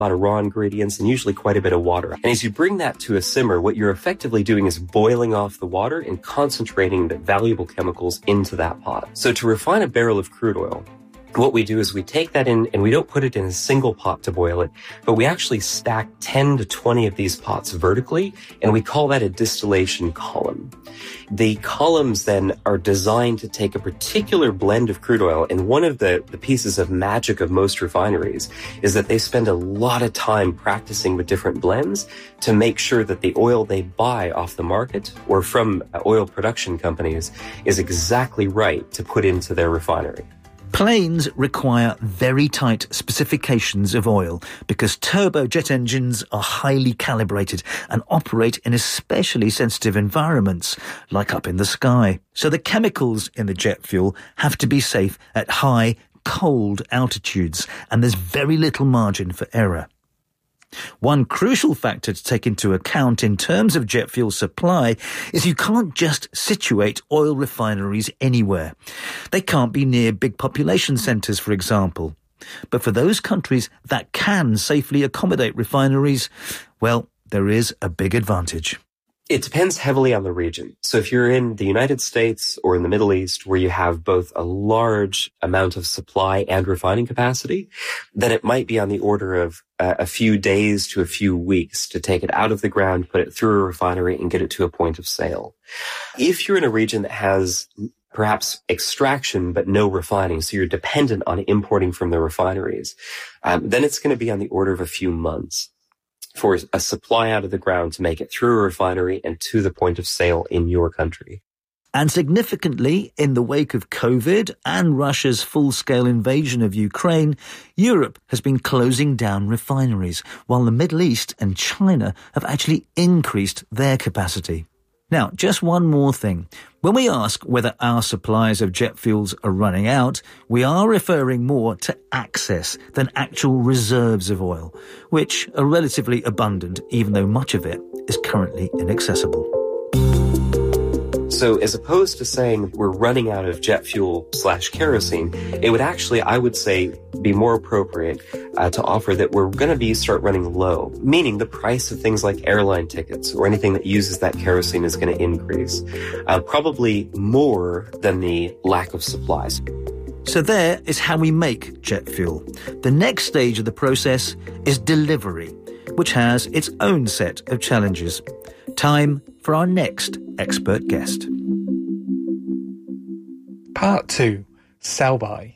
lot of raw ingredients, and usually quite a bit of water. And as you bring that to a simmer, what you're effectively doing is boiling off the water and concentrating the valuable chemicals into that pot. So to refine a barrel of crude oil, what we do is we take that in and we don't put it in a single pot to boil it, but we actually stack 10 to 20 of these pots vertically, and we call that a distillation column. The columns then are designed to take a particular blend of crude oil, and one of the pieces of magic of most refineries is that they spend a lot of time practicing with different blends to make sure that the oil they buy off the market or from oil production companies is exactly right to put into their refinery. Planes require very tight specifications of oil because turbojet engines are highly calibrated and operate in especially sensitive environments, like up in the sky. So the chemicals in the jet fuel have to be safe at high, cold altitudes, and there's very little margin for error. One crucial factor to take into account in terms of jet fuel supply is you can't just situate oil refineries anywhere. They can't be near big population centres, for example. But for those countries that can safely accommodate refineries, well, there is a big advantage. It depends heavily on the region. So if you're in the United States or in the Middle East, where you have both a large amount of supply and refining capacity, then it might be on the order of a few days to a few weeks to take it out of the ground, put it through a refinery, and get it to a point of sale. If you're in a region that has perhaps extraction but no refining, so you're dependent on importing from the refineries, then it's going to be on the order of a few months for a supply out of the ground to make it through a refinery and to the point of sale in your country. And significantly, in the wake of COVID and Russia's full-scale invasion of Ukraine, Europe has been closing down refineries, while the Middle East and China have actually increased their capacity. Now, just one more thing. When we ask whether our supplies of jet fuels are running out, we are referring more to access than actual reserves of oil, which are relatively abundant, even though much of it is currently inaccessible. So as opposed to saying we're running out of jet fuel / kerosene, it would actually, I would say, be more appropriate to offer that we're going to start running low, meaning the price of things like airline tickets or anything that uses that kerosene is going to increase, probably more than the lack of supplies. So there is how we make jet fuel. The next stage of the process is delivery, which has its own set of challenges. Time for our next expert guest. Part 2. Sell-by.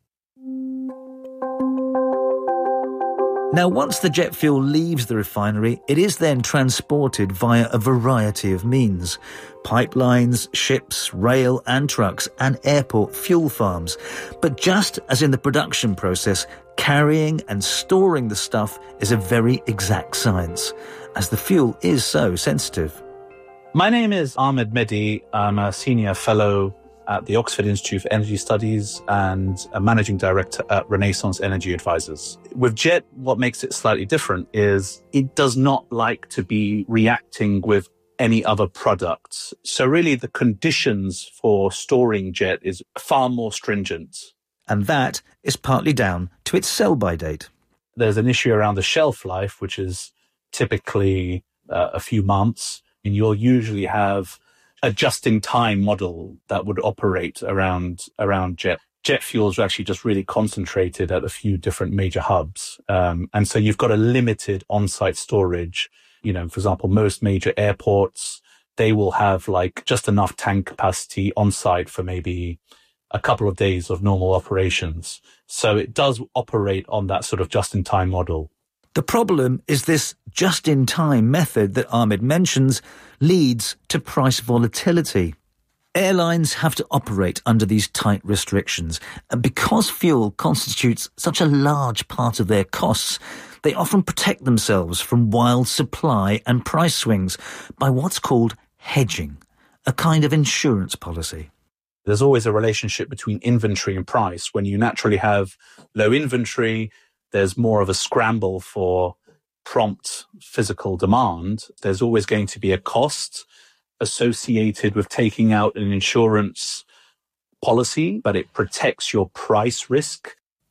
Now, once the jet fuel leaves the refinery, it is then transported via a variety of means: pipelines, ships, rail and trucks, and airport fuel farms. But just as in the production process, carrying and storing the stuff is a very exact science, as the fuel is so sensitive. My name is Ahmed Mehdi. I'm a senior fellow at the Oxford Institute for Energy Studies and a managing director at Renaissance Energy Advisors. With jet, what makes it slightly different is it does not like to be reacting with any other products. So really the conditions for storing jet is far more stringent. And that is partly down to its sell-by date. There's an issue around the shelf life, which is typically a few months, and you'll usually have a just-in-time model that would operate around jet. Jet fuels are actually just really concentrated at a few different major hubs. And so you've got a limited on-site storage. You know, for example, most major airports, they will have like just enough tank capacity on-site for maybe a couple of days of normal operations. So it does operate on that sort of just-in-time model. The problem is this just-in-time method that Ahmed mentions leads to price volatility. Airlines have to operate under these tight restrictions, and because fuel constitutes such a large part of their costs, they often protect themselves from wild supply and price swings by what's called hedging, a kind of insurance policy. There's always a relationship between inventory and price. When you naturally have low inventory, there's more of a scramble for prompt physical demand. There's always going to be a cost associated with taking out an insurance policy, but it protects your price risk.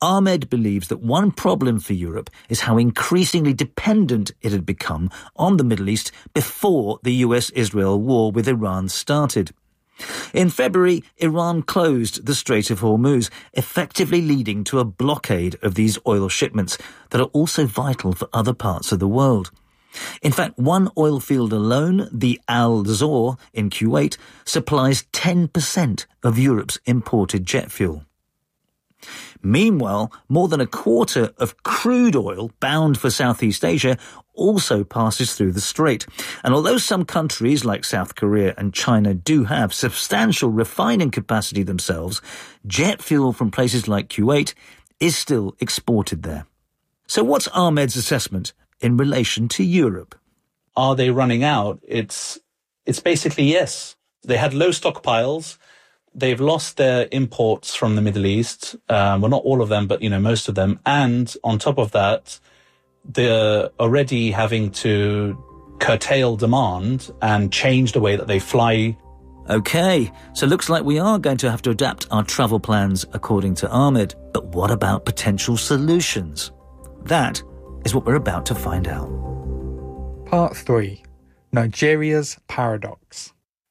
Ahmed believes that one problem for Europe is how increasingly dependent it had become on the Middle East before the US-Israel war with Iran started. In February, Iran closed the Strait of Hormuz, effectively leading to a blockade of these oil shipments that are also vital for other parts of the world. In fact, one oil field alone, the Al Zour in Kuwait, supplies 10% of Europe's imported jet fuel. Meanwhile, more than a quarter of crude oil bound for Southeast Asia also passes through the strait. And although some countries like South Korea and China do have substantial refining capacity themselves, jet fuel from places like Kuwait is still exported there. So what's Ahmed's assessment in relation to Europe? Are they running out? It's basically yes. They had low stockpiles. They've lost their imports from the Middle East. Well, not all of them, but, most of them. And on top of that, they're already having to curtail demand and change the way that they fly. OK, so looks like we are going to have to adapt our travel plans according to Ahmed. But what about potential solutions? That is what we're about to find out. Part 3. Nigeria's Paradox.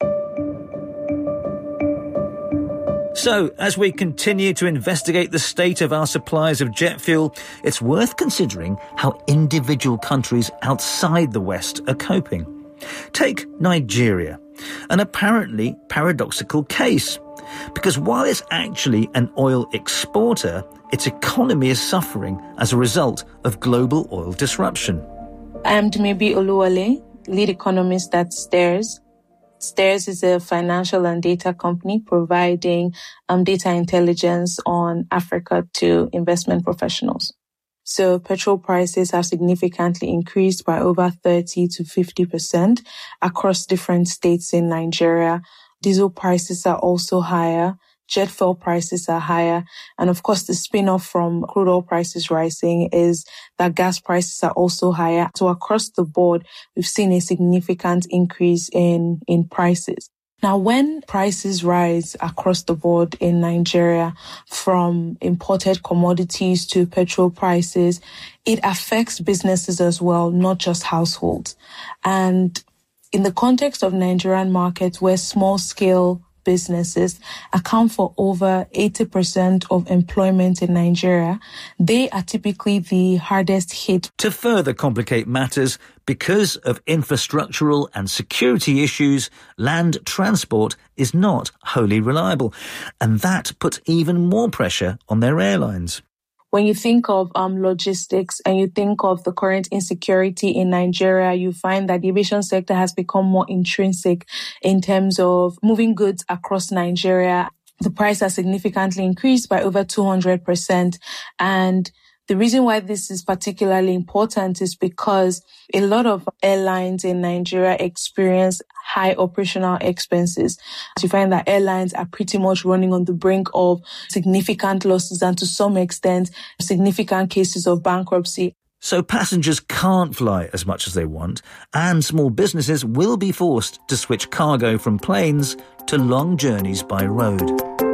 So, as we continue to investigate the state of our supplies of jet fuel, it's worth considering how individual countries outside the West are coping. Take Nigeria, an apparently paradoxical case. Because while it's actually an oil exporter, its economy is suffering as a result of global oil disruption. I'm Dumebi Oluwale, lead economist at Stairs. Stairs is a financial and data company providing data intelligence on Africa to investment professionals. So petrol prices have significantly increased by over 30 to 50% across different states in Nigeria. Diesel prices are also higher. Jet fuel prices are higher. And of course, the spin-off from crude oil prices rising is that gas prices are also higher. So across the board, we've seen a significant increase in prices. Now, when prices rise across the board in Nigeria, from imported commodities to petrol prices, it affects businesses as well, not just households. And in the context of Nigerian markets, where small-scale businesses account for over 80% of employment in Nigeria, they are typically the hardest hit. To further complicate matters, because of infrastructural and security issues, land transport is not wholly reliable, and that puts even more pressure on their airlines. When you think of logistics and you think of the current insecurity in Nigeria, you find that the aviation sector has become more intrinsic in terms of moving goods across Nigeria. The price has significantly increased by over 200%. And the reason why this is particularly important is because a lot of airlines in Nigeria experience high operational expenses. You find that airlines are pretty much running on the brink of significant losses and to some extent, significant cases of bankruptcy. So passengers can't fly as much as they want, and small businesses will be forced to switch cargo from planes to long journeys by road.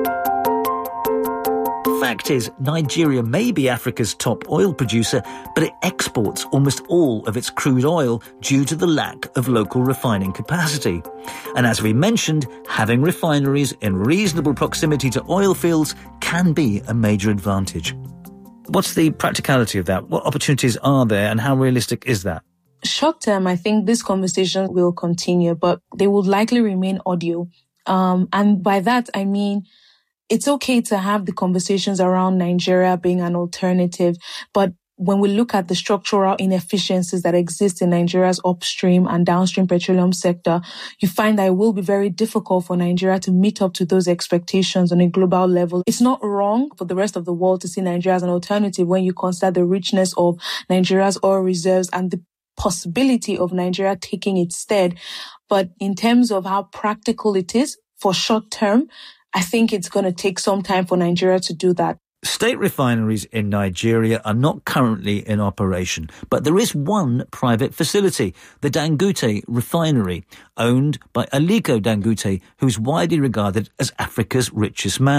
Fact is, Nigeria may be Africa's top oil producer, but it exports almost all of its crude oil due to the lack of local refining capacity. And as we mentioned, having refineries in reasonable proximity to oil fields can be a major advantage. What's the practicality of that? What opportunities are there and how realistic is that? Short term, I think this conversation will continue, but they will likely remain audio. And by that, I mean, it's okay to have the conversations around Nigeria being an alternative, but when we look at the structural inefficiencies that exist in Nigeria's upstream and downstream petroleum sector, you find that it will be very difficult for Nigeria to meet up to those expectations on a global level. It's not wrong for the rest of the world to see Nigeria as an alternative when you consider the richness of Nigeria's oil reserves and the possibility of Nigeria taking its stead. But in terms of how practical it is for short term, I think it's going to take some time for Nigeria to do that. State refineries in Nigeria are not currently in operation, but there is one private facility, the Dangote refinery, owned by Aliko Dangote, who's widely regarded as Africa's richest man.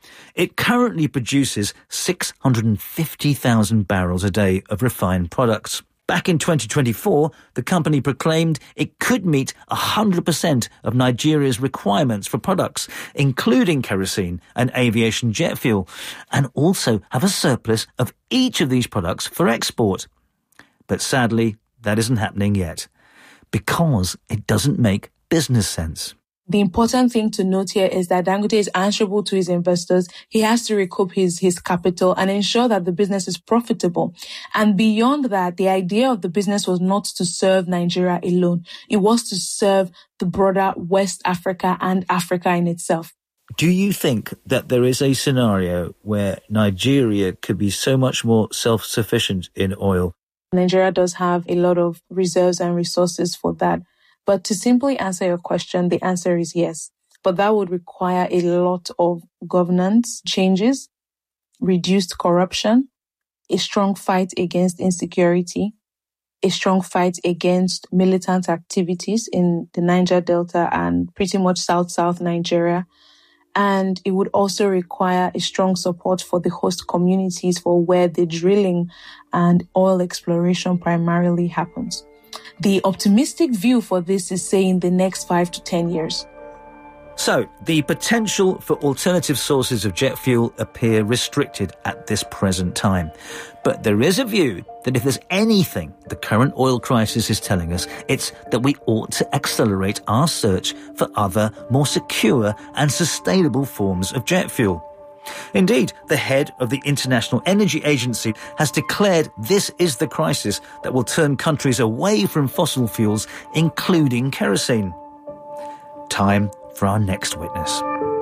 It currently produces 650,000 barrels a day of refined products. Back in 2024, the company proclaimed it could meet 100% of Nigeria's requirements for products, including kerosene and aviation jet fuel, and also have a surplus of each of these products for export. But sadly, that isn't happening yet, because it doesn't make business sense. The important thing to note here is that Dangote is answerable to his investors. He has to recoup his capital and ensure that the business is profitable. And beyond that, the idea of the business was not to serve Nigeria alone. It was to serve the broader West Africa and Africa in itself. Do you think that there is a scenario where Nigeria could be so much more self-sufficient in oil? Nigeria does have a lot of reserves and resources for that. But to simply answer your question, the answer is yes. But that would require a lot of governance changes, reduced corruption, a strong fight against insecurity, a strong fight against militant activities in the Niger Delta and pretty much South Nigeria. And it would also require a strong support for the host communities for where the drilling and oil exploration primarily happens. The optimistic view for this is saying the next 5 to 10 years. So, the potential for alternative sources of jet fuel appear restricted at this present time. But there is a view that if there's anything the current oil crisis is telling us, it's that we ought to accelerate our search for other, more secure and sustainable forms of jet fuel. Indeed, the head of the International Energy Agency has declared this is the crisis that will turn countries away from fossil fuels, including kerosene. Time for our next witness.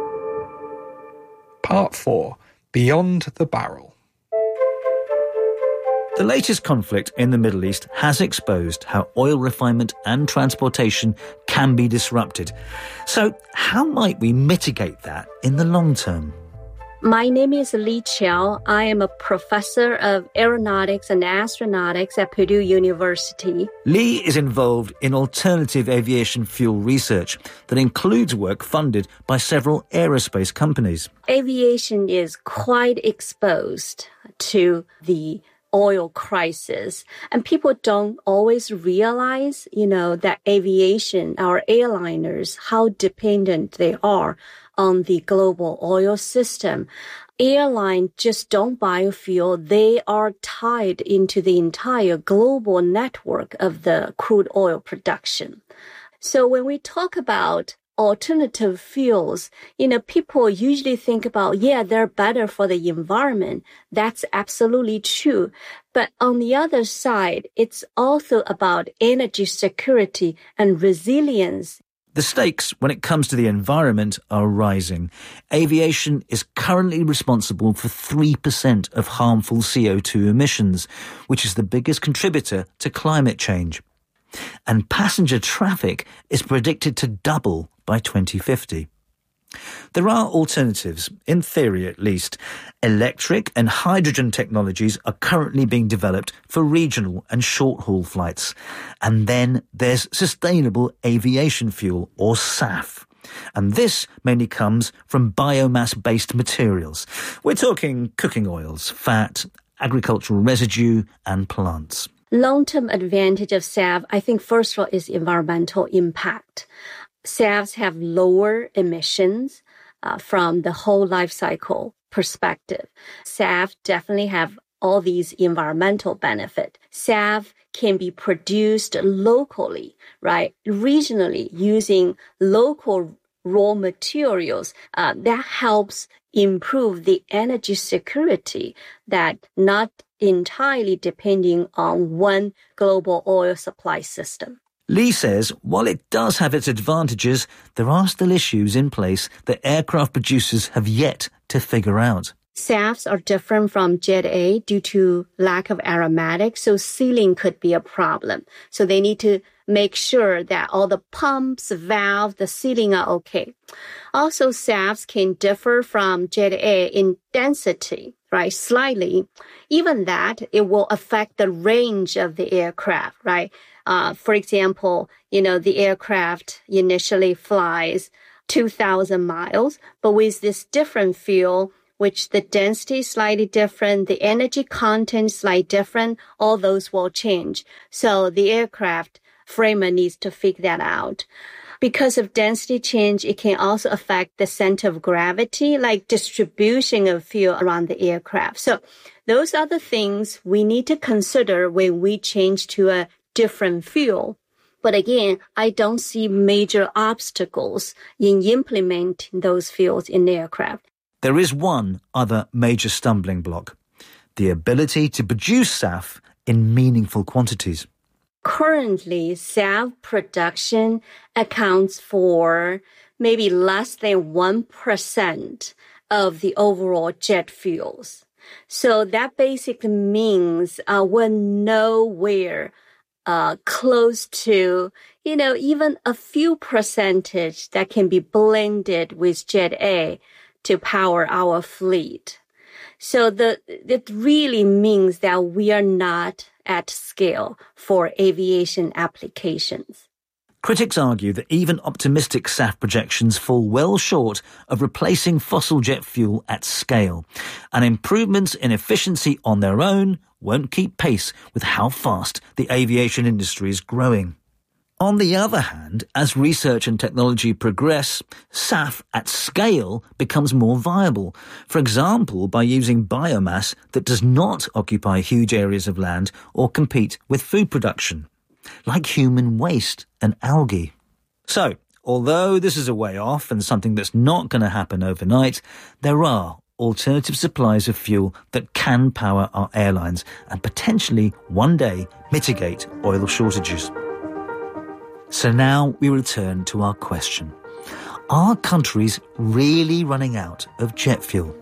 Part 4. Beyond the Barrel. The latest conflict in the Middle East has exposed how oil refinement and transportation can be disrupted. So, how might we mitigate that in the long term? My name is Li Qiao. I am a professor of aeronautics and astronautics at Purdue University. Li is involved in alternative aviation fuel research that includes work funded by several aerospace companies. Aviation is quite exposed to the oil crisis, and people don't always realize, that aviation, our airliners, how dependent they are on the global oil system. Airlines just don't buy fuel. They are tied into the entire global network of the crude oil production. So when we talk about alternative fuels, people usually think about, they're better for the environment. That's absolutely true. But on the other side, it's also about energy security and resilience. The stakes when it comes to the environment are rising. Aviation is currently responsible for 3% of harmful CO2 emissions, which is the biggest contributor to climate change. And passenger traffic is predicted to double by 2050. There are alternatives, in theory at least. Electric and hydrogen technologies are currently being developed for regional and short-haul flights. And then there's sustainable aviation fuel, or SAF. And this mainly comes from biomass-based materials. We're talking cooking oils, fat, agricultural residue, and plants. Long-term advantage of SAF, I think, first of all, is environmental impact. SAFs have lower emissions from the whole life cycle perspective. SAF definitely have all these environmental benefits. SAF can be produced locally, right? Regionally, using local raw materials. That helps improve the energy security that not entirely depending on one global oil supply system. Li says while it does have its advantages, there are still issues in place that aircraft producers have yet to figure out. SAFs are different from Jet A due to lack of aromatics, so sealing could be a problem. So they need to make sure that all the pumps, valves, the sealing are okay. Also, SAFs can differ from Jet A in density, right? Slightly. Even that, it will affect the range of the aircraft, right? For example, the aircraft initially flies 2,000 miles, but with this different fuel, which the density is slightly different, the energy content is slightly different, all those will change. So the aircraft framer needs to figure that out. Because of density change, it can also affect the center of gravity, like distribution of fuel around the aircraft. So those are the things we need to consider when we change to a different fuel. But again, I don't see major obstacles in implementing those fuels in aircraft. There is one other major stumbling block: the ability to produce SAF in meaningful quantities. Currently, SAF production accounts for maybe less than 1% of the overall jet fuels. So that basically means we're nowhere close to, even a few percentage that can be blended with Jet A to power our fleet. So it really means that we are not at scale for aviation applications. Critics argue that even optimistic SAF projections fall well short of replacing fossil jet fuel at scale, and improvements in efficiency on their own won't keep pace with how fast the aviation industry is growing. On the other hand, as research and technology progress, SAF at scale becomes more viable, for example by using biomass that does not occupy huge areas of land or compete with food production, like human waste and algae. So, although this is a way off and something that's not going to happen overnight, there are alternative supplies of fuel that can power our airlines and potentially one day mitigate oil shortages. So now we return to our question. Are countries really running out of jet fuel?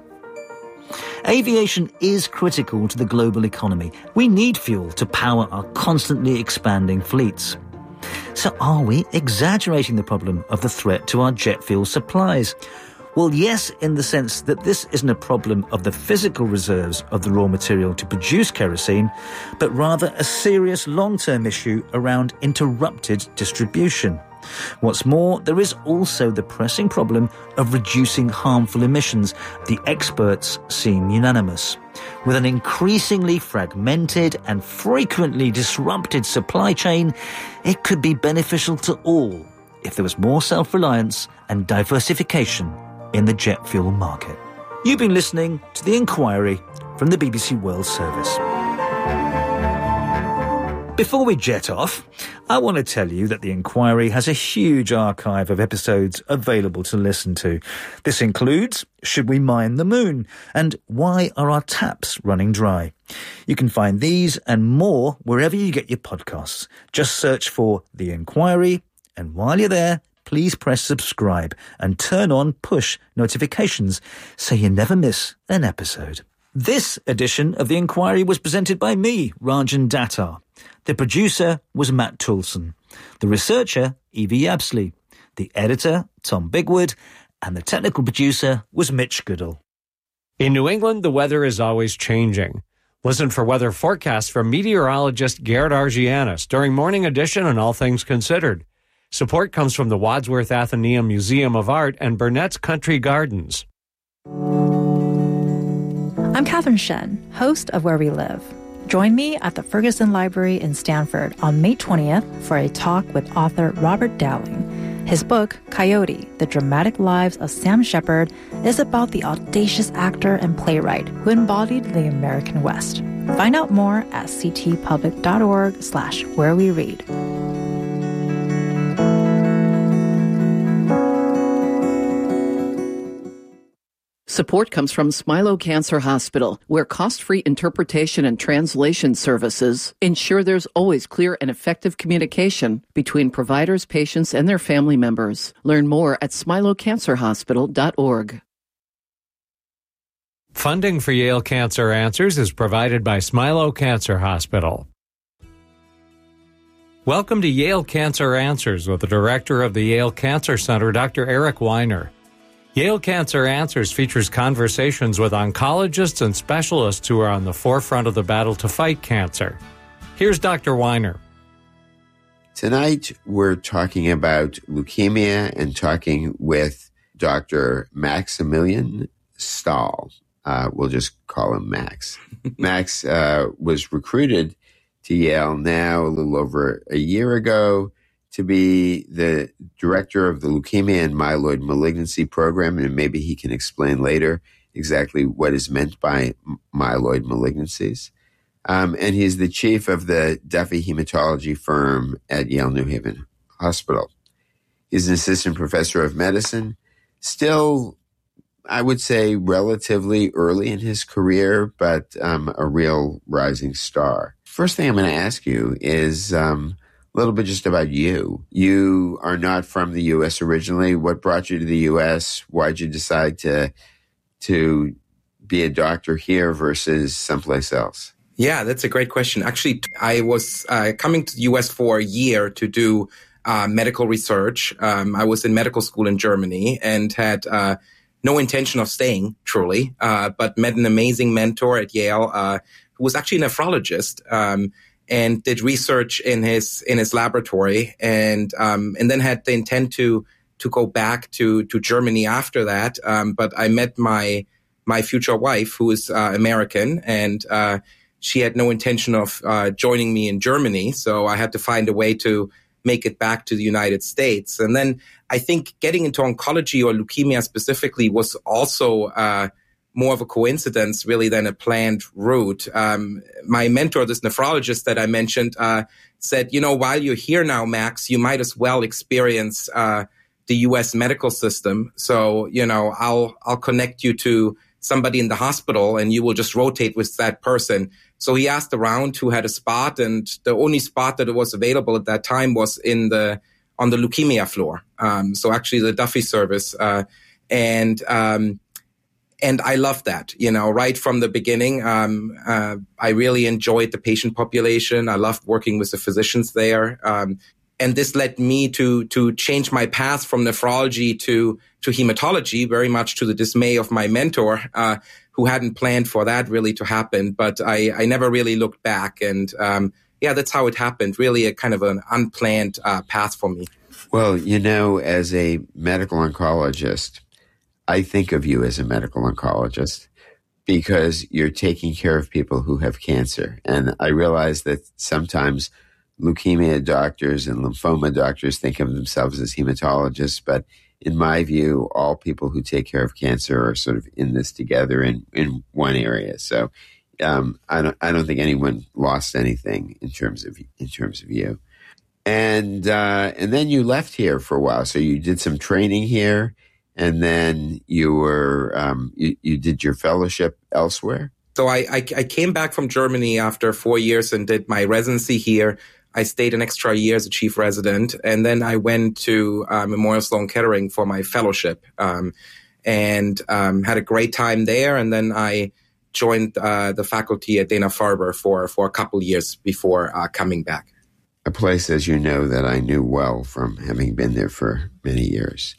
Aviation is critical to the global economy. We need fuel to power our constantly expanding fleets. So are we exaggerating the problem of the threat to our jet fuel supplies? Well, yes, in the sense that this isn't a problem of the physical reserves of the raw material to produce kerosene, but rather a serious long-term issue around interrupted distribution. What's more, there is also the pressing problem of reducing harmful emissions. The experts seem unanimous. With an increasingly fragmented and frequently disrupted supply chain, it could be beneficial to all if there was more self-reliance and diversification in the jet fuel market. You've been listening to The Inquiry from the BBC World Service. Before we jet off, I want to tell you that The Inquiry has a huge archive of episodes available to listen to. This includes Should We Mine the Moon? And Why Are Our Taps Running Dry? You can find these and more wherever you get your podcasts. Just search for The Inquiry, and while you're there, please press subscribe and turn on push notifications so you never miss an episode. This edition of The Inquiry was presented by me, Rajan Datar. The producer was Matt Toulson. The researcher, Evie Yabsley. The editor, Tom Bigwood. And the technical producer was Mitch Goodall. In New England, the weather is always changing. Listen for weather forecasts from meteorologist Garrett Argianis during Morning Edition on All Things Considered. Support comes from the Wadsworth Atheneum Museum of Art and Burnett's Country Gardens. I'm Catherine Shen, host of Where We Live. Join me at the Ferguson Library in Stanford on May 20th for a talk with author Robert Dowling. His book, Coyote, The Dramatic Lives of Sam Shepard, is about the audacious actor and playwright who embodied the American West. Find out more at ctpublic.org/whereweread. Support comes from Smilow Cancer Hospital, where cost-free interpretation and translation services ensure there's always clear and effective communication between providers, patients, and their family members. Learn more at smilowcancerhospital.org. Funding for Yale Cancer Answers is provided by Smilow Cancer Hospital. Welcome to Yale Cancer Answers with the director of the Yale Cancer Center, Dr. Eric Weiner. Yale Cancer Answers features conversations with oncologists and specialists who are on the forefront of the battle to fight cancer. Here's Dr. Weiner. Tonight, we're talking about leukemia and talking with Dr. Maximilian Stahl. We'll just call him Max. Max was recruited to Yale now a little over a year ago to be the director of the Leukemia and Myeloid Malignancy Program, and maybe he can explain later exactly what is meant by myeloid malignancies. And he's the chief of the Duffy Hematology firm at Yale New Haven Hospital. He's an assistant professor of medicine, still, I would say, relatively early in his career, but a real rising star. First thing I'm going to ask you is a little bit just about you. You are not from the U.S. originally. What brought you to the U.S.? Why'd you decide to be a doctor here versus someplace else? Yeah, that's a great question. Actually, I was coming to the U.S. for a year to do medical research. I was in medical school in Germany and had no intention of staying, truly, but met an amazing mentor at Yale who was actually a nephrologist and did research in his laboratory, and then had the intent to go back to Germany after that. But I met my future wife, who is American, and she had no intention of joining me in Germany, so I had to find a way to make it back to the United States. And then I think getting into oncology or leukemia specifically was also more of a coincidence really than a planned route. My mentor, this nephrologist that I mentioned, said, while you're here now, Max, you might as well experience the U.S. medical system. So, I'll connect you to somebody in the hospital and you will just rotate with that person. So he asked around who had a spot, and the only spot that was available at that time was on the leukemia floor. So actually the Duffy service. And I loved that, right from the beginning. I really enjoyed the patient population. I loved working with the physicians there. And this led me to change my path from nephrology to hematology, very much to the dismay of my mentor, who hadn't planned for that really to happen. But I never really looked back. And that's how it happened, really a kind of an unplanned path for me. Well, as a medical oncologist, I think of you as a medical oncologist because you're taking care of people who have cancer. And I realize that sometimes leukemia doctors and lymphoma doctors think of themselves as hematologists, but in my view, all people who take care of cancer are sort of in this together in one area. So I don't think anyone lost anything in terms of you. And then you left here for a while. So you did some training here, and then you were you did your fellowship elsewhere. So I came back from Germany after 4 years and did my residency here. I stayed an extra year as a chief resident, and then I went to Memorial Sloan Kettering for my fellowship, and had a great time there. And then I joined the faculty at Dana-Farber for a couple years before coming back. A place, as you know, that I knew well from having been there for many years.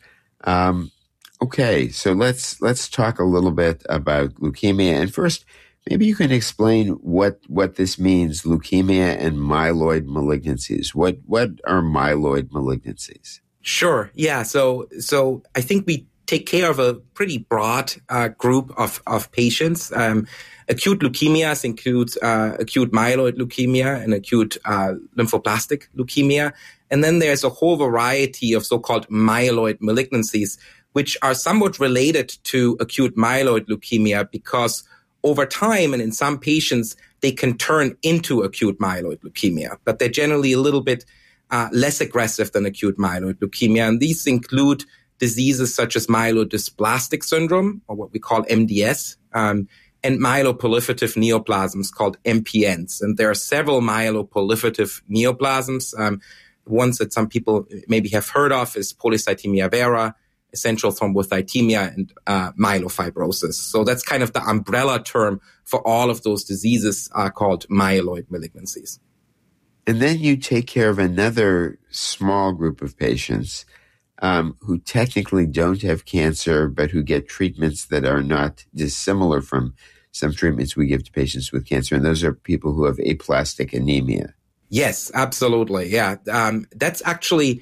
Okay, so let's talk a little bit about leukemia, and first, maybe you can explain what this means, leukemia and myeloid malignancies. What are myeloid malignancies? Sure. Yeah. So I think we take care of a pretty broad group of patients. Acute leukemias includes acute myeloid leukemia and acute lymphoblastic leukemia. And then there's a whole variety of so-called myeloid malignancies, which are somewhat related to acute myeloid leukemia because over time, and in some patients, they can turn into acute myeloid leukemia, but they're generally a little bit less aggressive than acute myeloid leukemia. And these include diseases such as myelodysplastic syndrome, or what we call MDS, and myeloproliferative neoplasms called MPNs. And there are several myeloproliferative neoplasms. Ones that some people maybe have heard of is polycythemia vera, essential thrombocythemia, and myelofibrosis. So that's kind of the umbrella term for all of those diseases called myeloid malignancies. And then you take care of another small group of patients who technically don't have cancer, but who get treatments that are not dissimilar from some treatments we give to patients with cancer. And those are people who have aplastic anemia. Yes, absolutely. Yeah. That's actually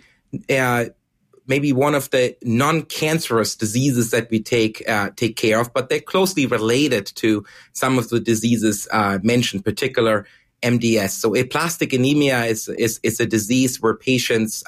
maybe one of the non-cancerous diseases that we take care of, but they're closely related to some of the diseases mentioned, particular MDS. So aplastic anemia is a disease where patients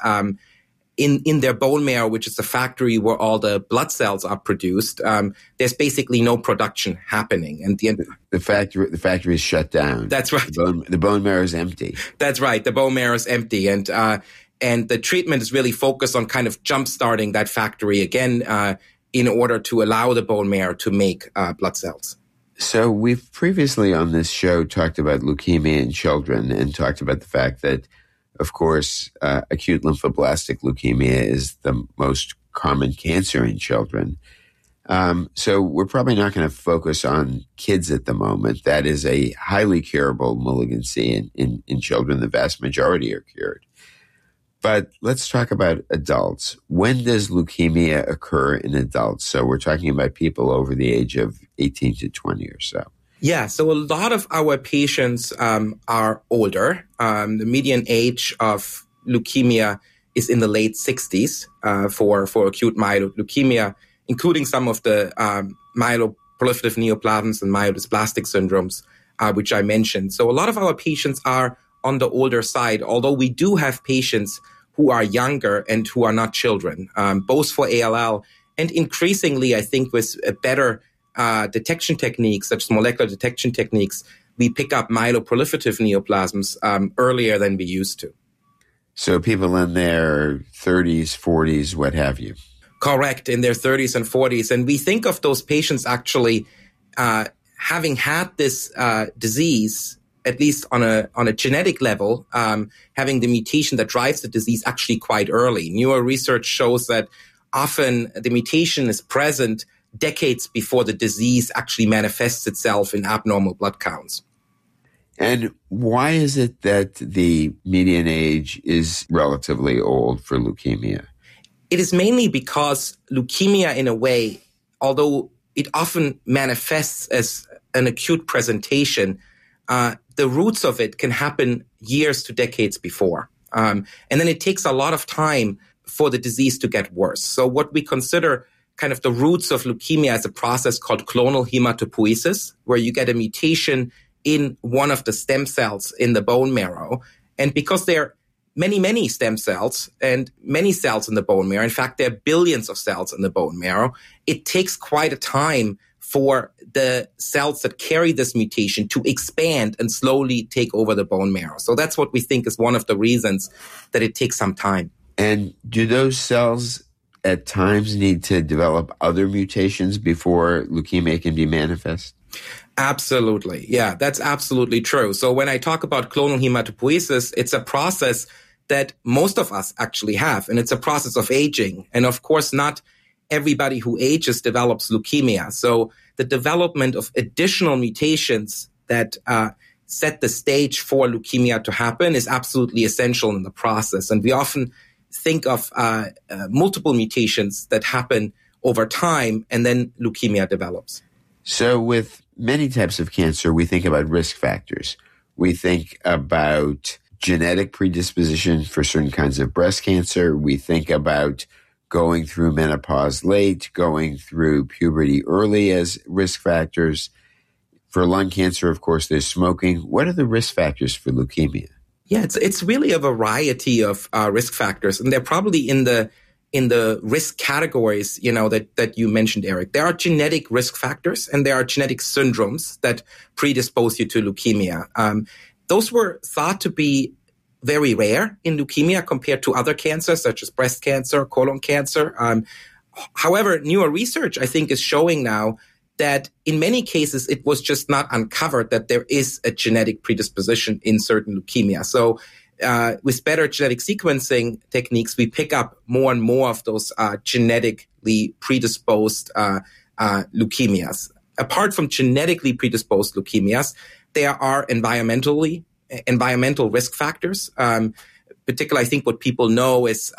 in their bone marrow, which is a factory where all the blood cells are produced, there's basically no production happening. And the factory is shut down. That's right. The bone marrow is empty. That's right. The bone marrow is empty. And the treatment is really focused on kind of jump-starting that factory again in order to allow the bone marrow to make blood cells. So we've previously on this show talked about leukemia in children and talked about the fact that, of course, acute lymphoblastic leukemia is the most common cancer in children. So we're probably not going to focus on kids at the moment. That is a highly curable malignancy in children. The vast majority are cured. But let's talk about adults. When does leukemia occur in adults? So we're talking about people over the age of 18 to 20 or so. Yeah, so a lot of our patients are older. The median age of leukemia is in the late 60s for acute myeloid leukemia, including some of the myeloproliferative neoplasms and myelodysplastic syndromes, which I mentioned. So a lot of our patients are on the older side, although we do have patients who are younger and who are not children, both for ALL and increasingly, I think, with a better detection techniques, such as molecular detection techniques, we pick up myeloproliferative neoplasms earlier than we used to. So people in their 30s, 40s, what have you? Correct, in their 30s and 40s. And we think of those patients actually having had this disease, at least on a genetic level, having the mutation that drives the disease actually quite early. Newer research shows that often the mutation is present decades before the disease actually manifests itself in abnormal blood counts. And why is it that the median age is relatively old for leukemia? It is mainly because leukemia, in a way, although it often manifests as an acute presentation, the roots of it can happen years to decades before. And then it takes a lot of time for the disease to get worse. So what we consider kind of the roots of leukemia is a process called clonal hematopoiesis, where you get a mutation in one of the stem cells in the bone marrow. And because there are many, many stem cells and many cells in the bone marrow, in fact, there are billions of cells in the bone marrow, it takes quite a time for the cells that carry this mutation to expand and slowly take over the bone marrow. So that's what we think is one of the reasons that it takes some time. And do those cells at times need to develop other mutations before leukemia can be manifest? Absolutely. Yeah, that's absolutely true. So when I talk about clonal hematopoiesis, it's a process that most of us actually have, and it's a process of aging. And of course, not everybody who ages develops leukemia. So the development of additional mutations that set the stage for leukemia to happen is absolutely essential in the process. And we often think of multiple mutations that happen over time, and then leukemia develops. So with many types of cancer, we think about risk factors. We think about genetic predisposition for certain kinds of breast cancer. We think about going through menopause late, going through puberty early as risk factors. For lung cancer, of course, there's smoking. What are the risk factors for leukemia? Yeah, it's really a variety of risk factors, and they're probably in the risk categories, that you mentioned, Eric. There are genetic risk factors and there are genetic syndromes that predispose you to leukemia. Those were thought to be very rare in leukemia compared to other cancers such as breast cancer, colon cancer. However, newer research, I think, is showing now that in many cases, it was just not uncovered that there is a genetic predisposition in certain leukemia. So with better genetic sequencing techniques, we pick up more and more of those genetically predisposed leukemias. Apart from genetically predisposed leukemias, there are environmental risk factors, particular, I think what people know is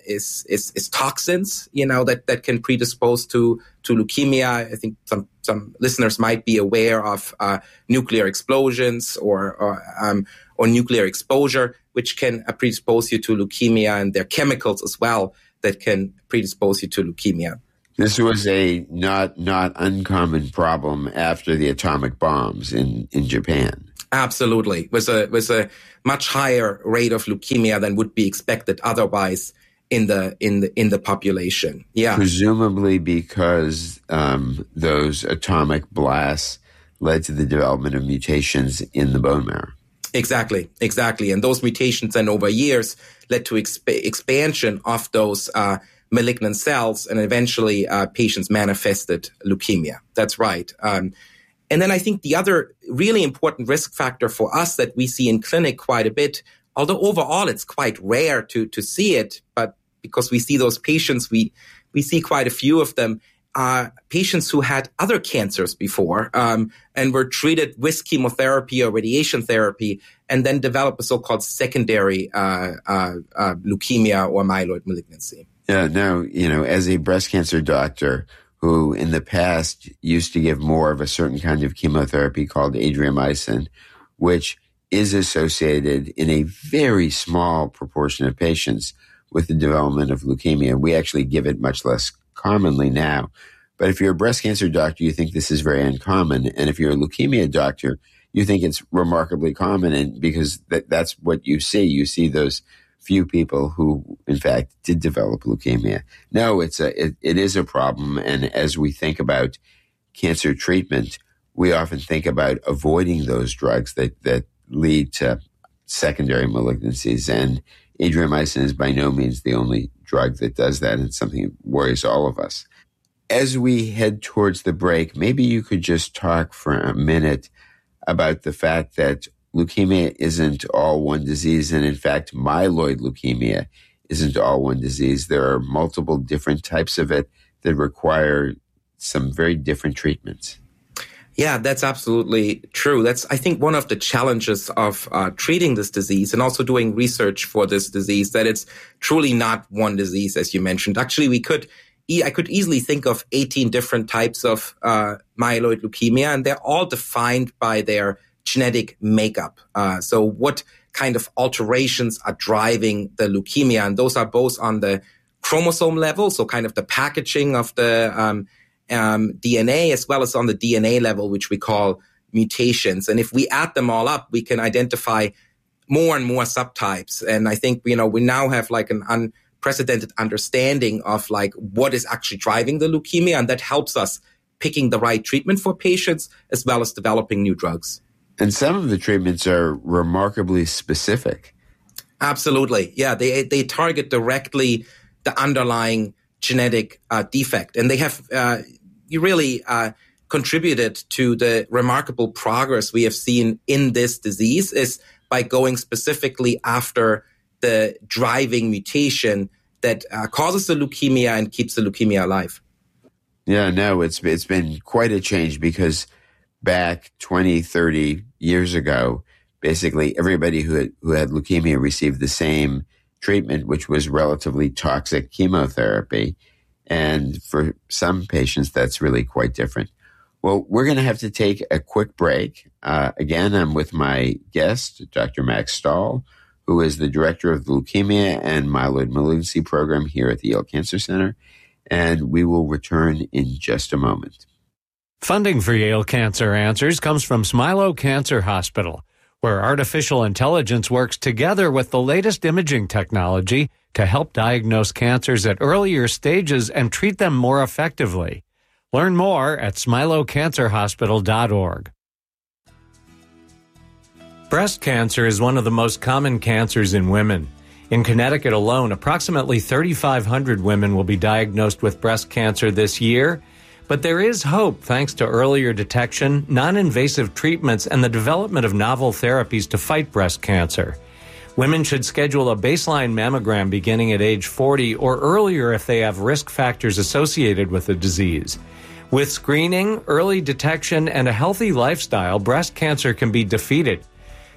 toxins, that can predispose to leukemia. I think some listeners might be aware of nuclear explosions or nuclear exposure, which can predispose you to leukemia, and there are chemicals as well that can predispose you to leukemia. This was a not uncommon problem after the atomic bombs in Japan. Absolutely. It was a much higher rate of leukemia than would be expected otherwise in the population. Yeah. Presumably because those atomic blasts led to the development of mutations in the bone marrow. Exactly. And those mutations then over years led to expansion of those malignant cells, and eventually patients manifested leukemia. That's right. And then I think the other really important risk factor for us that we see in clinic quite a bit, although overall it's quite rare to see it, but because we see those patients, we see quite a few of them, are patients who had other cancers before and were treated with chemotherapy or radiation therapy and then developed a so-called secondary leukemia or myeloid malignancy. Yeah, now, as a breast cancer doctor who in the past used to give more of a certain kind of chemotherapy called adriamycin, which is associated in a very small proportion of patients with the development of leukemia. We actually give it much less commonly now. But if you're a breast cancer doctor, you think this is very uncommon. And if you're a leukemia doctor, you think it's remarkably common, and because that's what you see. You see those few people who, in fact, did develop leukemia. No, it is a problem. And as we think about cancer treatment, we often think about avoiding those drugs that lead to secondary malignancies. And adriamycin is by no means the only drug that does that. It's something that worries all of us. As we head towards the break, maybe you could just talk for a minute about the fact that leukemia isn't all one disease, and in fact, myeloid leukemia isn't all one disease. There are multiple different types of it that require some very different treatments. Yeah, that's absolutely true. That's, I think, one of the challenges of treating this disease and also doing research for this disease, that it's truly not one disease, as you mentioned. Actually, I could easily think of 18 different types of myeloid leukemia, and they're all defined by their genetic makeup. So what kind of alterations are driving the leukemia? And those are both on the chromosome level, so kind of the packaging of the DNA, as well as on the DNA level, which we call mutations. And if we add them all up, we can identify more and more subtypes. And I think, we now have like an unprecedented understanding of like what is actually driving the leukemia. And that helps us picking the right treatment for patients, as well as developing new drugs. And some of the treatments are remarkably specific. Absolutely. Yeah, they target directly the underlying genetic defect. And they have really contributed to the remarkable progress we have seen in this disease is by going specifically after the driving mutation that causes the leukemia and keeps the leukemia alive. Yeah, no, it's been quite a change, because back 20, 30 years ago, basically everybody who had leukemia received the same treatment, which was relatively toxic chemotherapy. And for some patients, that's really quite different. Well, we're going to have to take a quick break. Again, I'm with my guest, Dr. Max Stahl, who is the director of the Leukemia and Myeloid Malignancy Program here at the Yale Cancer Center. And we will return in just a moment. Funding for Yale Cancer Answers comes from Smilow Cancer Hospital, where artificial intelligence works together with the latest imaging technology to help diagnose cancers at earlier stages and treat them more effectively. Learn more at smilowcancerhospital.org. Breast cancer is one of the most common cancers in women. In Connecticut alone, approximately 3,500 women will be diagnosed with breast cancer this year. But there is hope thanks to earlier detection, non-invasive treatments, and the development of novel therapies to fight breast cancer. Women should schedule a baseline mammogram beginning at age 40 or earlier if they have risk factors associated with the disease. With screening, early detection, and a healthy lifestyle, breast cancer can be defeated.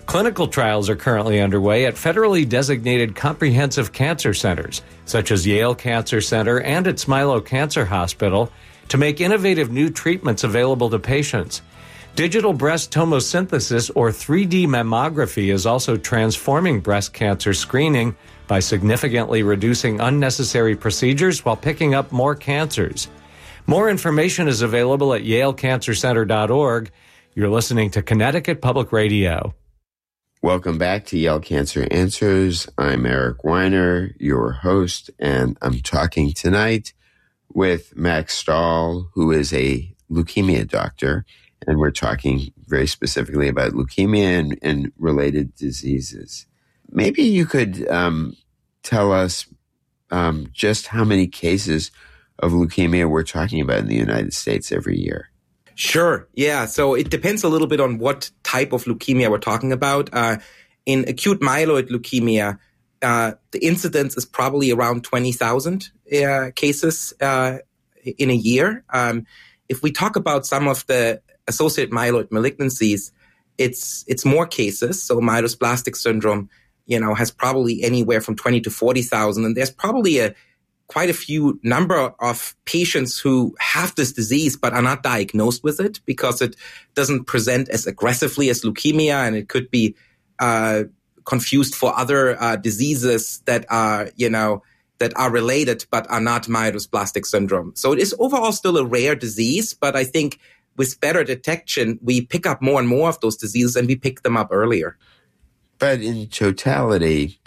Clinical trials are currently underway at federally designated comprehensive cancer centers, such as Yale Cancer Center and at Smilow Cancer Hospital, to make innovative new treatments available to patients. Digital breast tomosynthesis, or 3D mammography, is also transforming breast cancer screening by significantly reducing unnecessary procedures while picking up more cancers. More information is available at yalecancercenter.org. You're listening to Connecticut Public Radio. Welcome back to Yale Cancer Answers. I'm Eric Weiner, your host, and I'm talking tonight with Max Stahl, who is a leukemia doctor, and we're talking very specifically about leukemia and related diseases. Maybe you could tell us just how many cases of leukemia we're talking about in the United States every year. Sure. Yeah. So it depends a little bit on what type of leukemia we're talking about. In acute myeloid leukemia, the incidence is probably around 20,000 cases in a year. If we talk about some of the associated myeloid malignancies, it's more cases. So myelodysplastic syndrome, has probably anywhere from 20 to 40,000. And there's probably quite a few number of patients who have this disease but are not diagnosed with it because it doesn't present as aggressively as leukemia, and it could be confused for other diseases that are related but are not myelodysplastic syndrome. So it is overall still a rare disease, but I think with better detection, we pick up more and more of those diseases and we pick them up earlier. But in totality,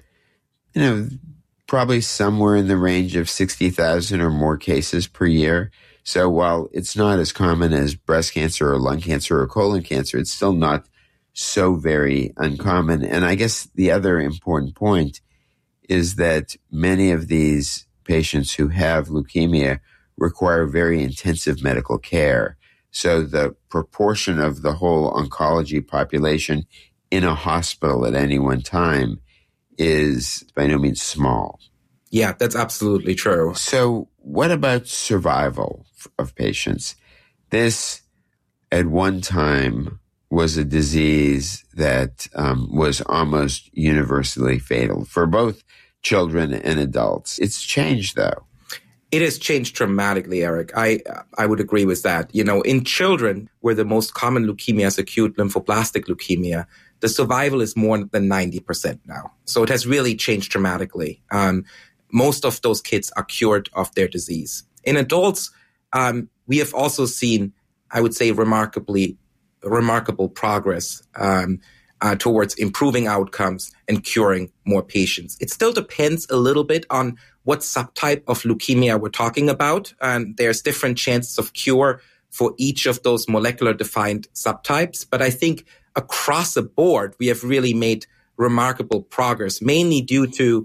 probably somewhere in the range of 60,000 or more cases per year. So while it's not as common as breast cancer or lung cancer or colon cancer, it's still not so very uncommon. And I guess the other important point is that many of these patients who have leukemia require very intensive medical care. So the proportion of the whole oncology population in a hospital at any one time is by no means small. Yeah, that's absolutely true. So what about survival of patients? This, at one time, was a disease that was almost universally fatal for both children and adults. It's changed, though. It has changed dramatically, Eric. I would agree with that. In children, where the most common leukemia is acute lymphoblastic leukemia, the survival is more than 90% now. So it has really changed dramatically. Most of those kids are cured of their disease. In adults, we have also seen, I would say, remarkable progress towards improving outcomes and curing more patients. It still depends a little bit on what subtype of leukemia we're talking about. There's different chances of cure for each of those molecular defined subtypes. But I think across the board, we have really made remarkable progress, mainly due to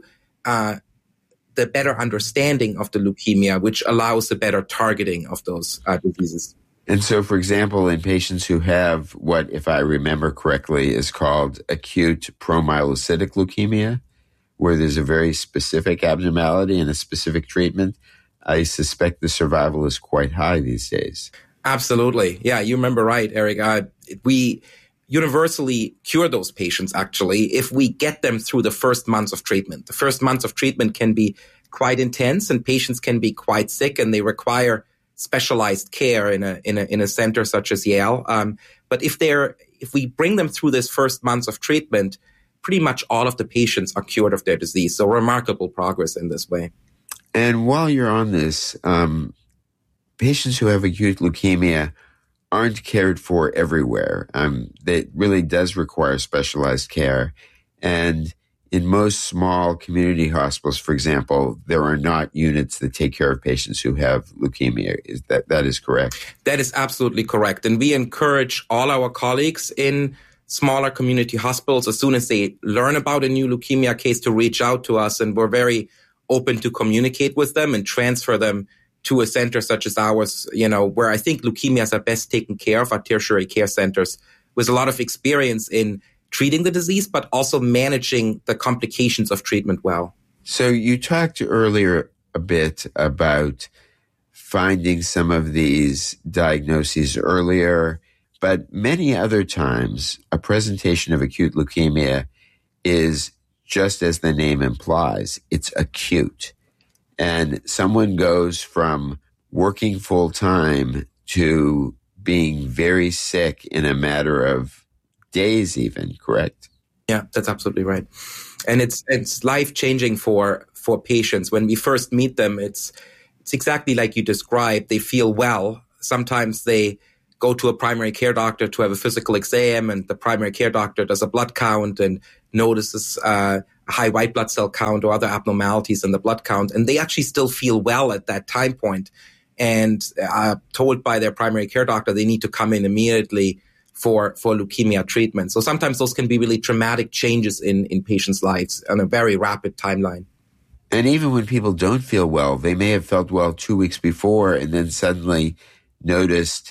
the better understanding of the leukemia, which allows the better targeting of those diseases. And so, for example, in patients who have what, if I remember correctly, is called acute promyelocytic leukemia, where there's a very specific abnormality and a specific treatment, I suspect the survival is quite high these days. Absolutely. Yeah, you remember right, Eric. We universally cure those patients, actually, if we get them through the first months of treatment. The first months of treatment can be quite intense, and patients can be quite sick, and they require specialized care in a center such as Yale. But if we bring them through this first months of treatment, pretty much all of the patients are cured of their disease. So remarkable progress in this way. And while you're on this, patients who have acute leukemia aren't cared for everywhere. That really does require specialized care. And in most small community hospitals, for example, there are not units that take care of patients who have leukemia. That is correct? That is absolutely correct. And we encourage all our colleagues in smaller community hospitals, as soon as they learn about a new leukemia case, to reach out to us. And we're very open to communicate with them and transfer them to a center such as ours, where I think leukemias are best taken care of, our tertiary care centers, with a lot of experience in treating the disease, but also managing the complications of treatment well. So you talked earlier a bit about finding some of these diagnoses earlier, But many other times, a presentation of acute leukemia is just as the name implies, it's acute. And someone goes from working full time to being very sick in a matter of days even, correct? Yeah, that's absolutely right. And it's life-changing for patients. When we first meet them, it's exactly like you described. They feel well. Sometimes they go to a primary care doctor to have a physical exam, and the primary care doctor does a blood count and notices a high white blood cell count or other abnormalities in the blood count. And they actually still feel well at that time point, and told by their primary care doctor they need to come in immediately for leukemia treatment. So sometimes those can be really traumatic changes in patients' lives on a very rapid timeline. And even when people don't feel well, they may have felt well 2 weeks before and then suddenly noticed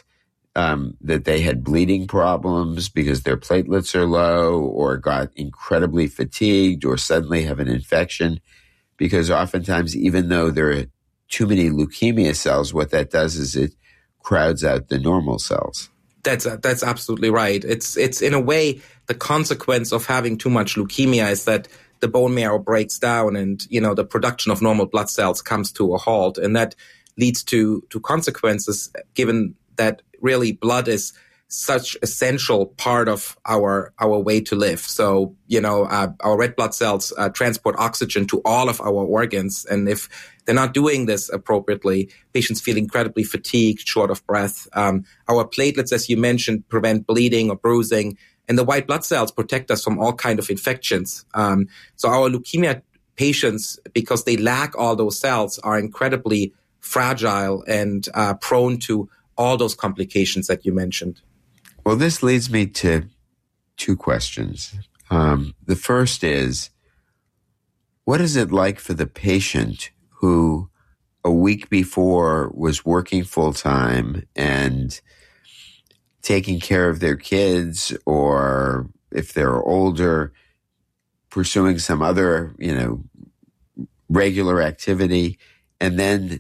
that they had bleeding problems because their platelets are low, or got incredibly fatigued, or suddenly have an infection. Because oftentimes, even though there are too many leukemia cells, what that does is it crowds out the normal cells. That's absolutely right. It's in a way, the consequence of having too much leukemia is that the bone marrow breaks down, and the production of normal blood cells comes to a halt, and that leads to consequences, given that really blood is such essential part of our way to live. So, our red blood cells transport oxygen to all of our organs. And if they're not doing this appropriately, patients feel incredibly fatigued, short of breath. Our platelets, as you mentioned, prevent bleeding or bruising. And the white blood cells protect us from all kinds of infections. So our leukemia patients, because they lack all those cells, are incredibly fragile and prone to all those complications that you mentioned. Well, this leads me to two questions. The first is, what is it like for the patient who a week before was working full time and taking care of their kids, or if they're older, pursuing some other, regular activity, and then,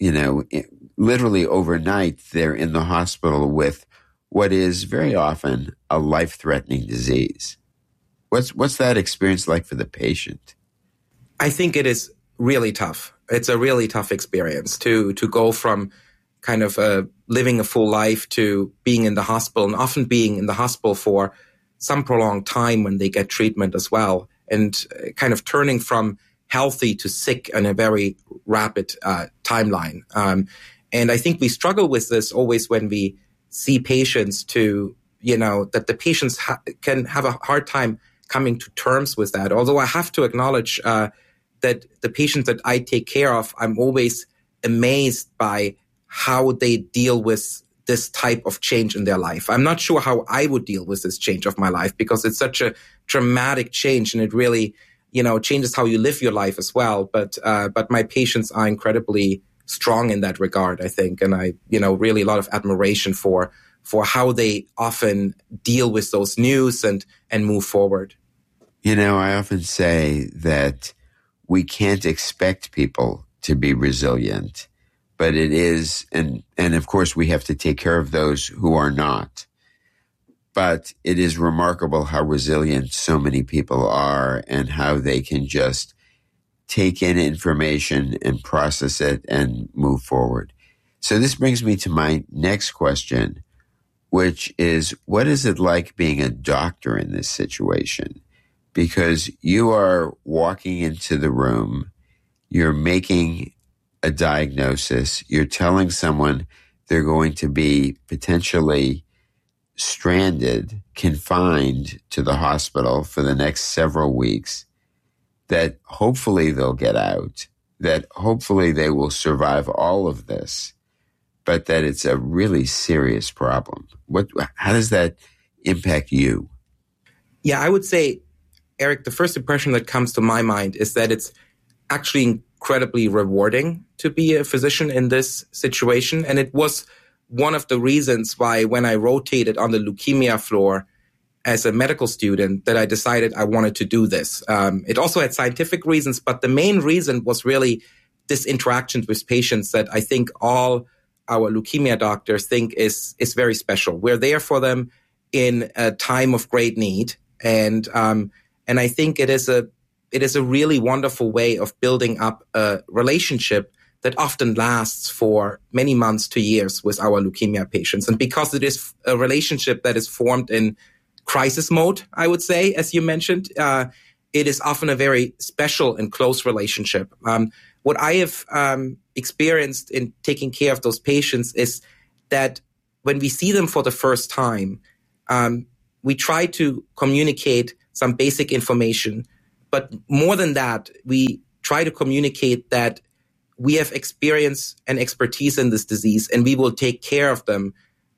literally overnight, they're in the hospital with what is very often a life-threatening disease? What's that experience like for the patient? I think it is really tough. It's a really tough experience to go from kind of living a full life to being in the hospital, and often being in the hospital for some prolonged time when they get treatment as well, and kind of turning from healthy to sick in a very rapid timeline. And I think we struggle with this always when we see patients that the patients can have a hard time coming to terms with that. Although I have to acknowledge that the patients that I take care of, I'm always amazed by how they deal with this type of change in their life. I'm not sure how I would deal with this change of my life, because it's such a dramatic change, and it really, changes how you live your life as well. But my patients are incredibly strong in that regard, I think. And I, really a lot of admiration for how they often deal with those news and move forward. I often say that we can't expect people to be resilient, but it is, and of course we have to take care of those who are not. But it is remarkable how resilient so many people are, and how they can just take in information and process it and move forward. So this brings me to my next question, which is, what is it like being a doctor in this situation? Because you are walking into the room, you're making a diagnosis, you're telling someone they're going to be potentially stranded, confined to the hospital for the next several weeks, that hopefully they'll get out, that hopefully they will survive all of this, but that it's a really serious problem. How does that impact you? Yeah, I would say, Eric, the first impression that comes to my mind is that it's actually incredibly rewarding to be a physician in this situation. And it was one of the reasons why, when I rotated on the leukemia floor as a medical student, that I decided I wanted to do this. It also had scientific reasons, but the main reason was really this interaction with patients that I think all our leukemia doctors think is very special. We're there for them in a time of great need. And I think it is a really wonderful way of building up a relationship that often lasts for many months to years with our leukemia patients. And because it is a relationship that is formed in crisis mode, I would say, as you mentioned, it is often a very special and close relationship. What I have experienced in taking care of those patients is that when we see them for the first time, we try to communicate some basic information. But more than that, we try to communicate that we have experience and expertise in this disease, and we will take care of them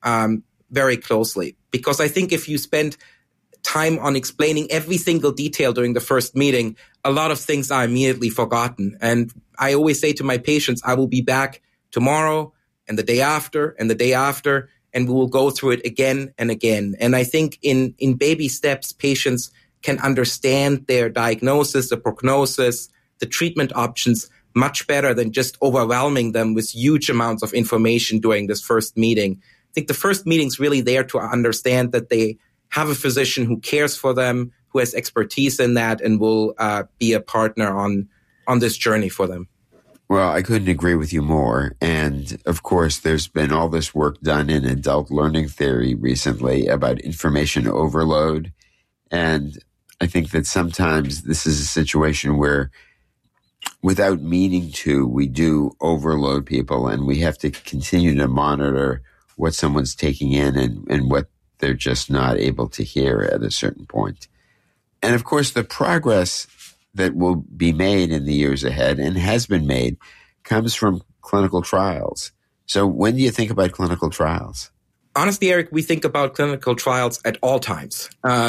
very closely. Because I think if you spend time on explaining every single detail during the first meeting, a lot of things are immediately forgotten. And I always say to my patients, I will be back tomorrow and the day after and the day after, and we will go through it again and again. And I think in baby steps, patients can understand their diagnosis, the prognosis, the treatment options much better than just overwhelming them with huge amounts of information during this first meeting. I think the first meeting is really there to understand that they have a physician who cares for them, who has expertise in that, and will be a partner on this journey for them. Well, I couldn't agree with you more. And of course, there's been all this work done in adult learning theory recently about information overload. And I think that sometimes this is a situation where without meaning to, we do overload people, and we have to continue to monitor what someone's taking in and what they're just not able to hear at a certain point. And of course, the progress that will be made in the years ahead and has been made comes from clinical trials. So when do you think about clinical trials? Honestly, Eric, we think about clinical trials at all times.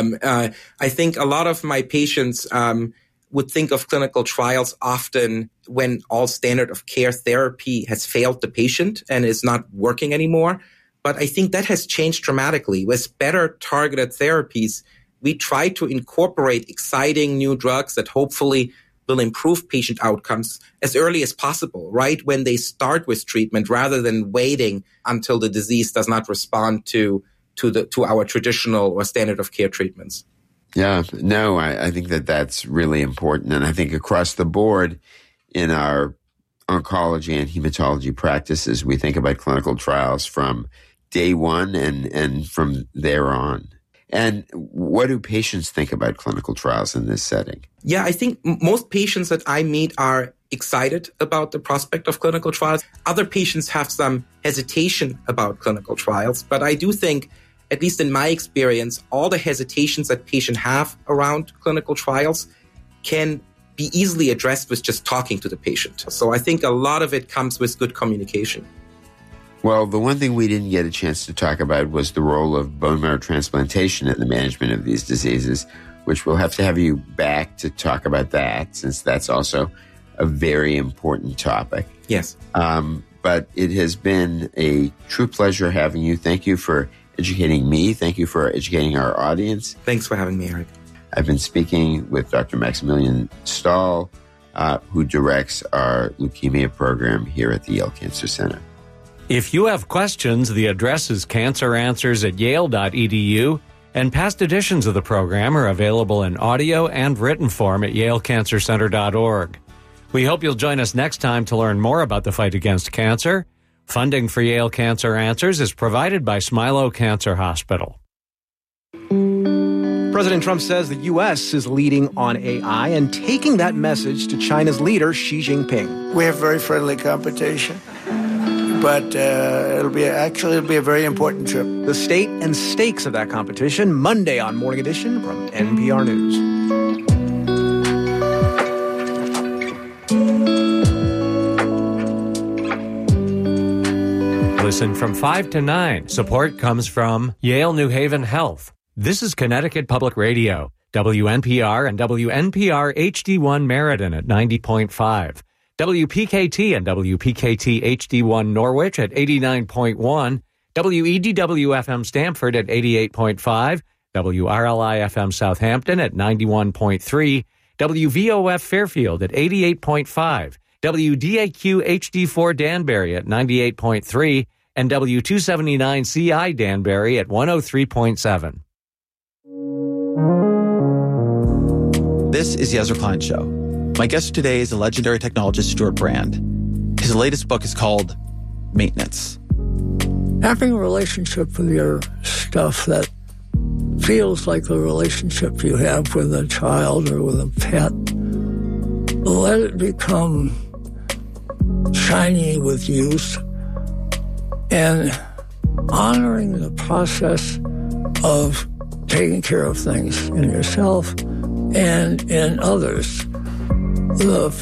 I think a lot of my patients would think of clinical trials often when all standard of care therapy has failed the patient and is not working anymore. But I think that has changed dramatically. With better targeted therapies, we try to incorporate exciting new drugs that hopefully will improve patient outcomes as early as possible, right when they start with treatment, rather than waiting until the disease does not respond to our traditional or standard of care treatments. Yeah, no, I think that that's really important. And I think across the board in our oncology and hematology practices, we think about clinical trials from day one and from there on. And what do patients think about clinical trials in this setting? Yeah, I think most patients that I meet are excited about the prospect of clinical trials. Other patients have some hesitation about clinical trials, but I do think, at least in my experience, all the hesitations that patients have around clinical trials can be easily addressed with just talking to the patient. So I think a lot of it comes with good communication. Well, the one thing we didn't get a chance to talk about was the role of bone marrow transplantation in the management of these diseases, which we'll have to have you back to talk about that, since that's also a very important topic. Yes. But it has been a true pleasure having you. Thank you for educating me. Thank you for educating our audience. Thanks for having me, Eric. I've been speaking with Dr. Maximilian Stahl, who directs our leukemia program here at the Yale Cancer Center. If you have questions, the address is canceranswers@yale.edu, and past editions of the program are available in audio and written form at yalecancercenter.org. We hope you'll join us next time to learn more about the fight against cancer. Funding for Yale Cancer Answers is provided by Smilow Cancer Hospital. President Trump says the U.S. is leading on AI and taking that message to China's leader, Xi Jinping. We have very friendly competition, but it'll be a very important trip. The state and stakes of that competition, Monday on Morning Edition from NPR News. Listen from 5 to 9. Support comes from Yale New Haven Health. This is Connecticut Public Radio, WNPR and WNPR HD1 Meriden at 90.5, WPKT and WPKT HD1 Norwich at 89.1, WEDW-FM Stamford at 88.5, WRLI-FM Southampton at 91.3, WVOF Fairfield at 88.5, WDAQ HD4 Danbury at 98.3, and W279CI Danbury at 103.7. This is the Ezra Klein Show. My guest today is the legendary technologist Stuart Brand. His latest book is called Maintenance. Having a relationship with your stuff that feels like a relationship you have with a child or with a pet, let it become shiny with use, and honoring the process of taking care of things in yourself and in others. The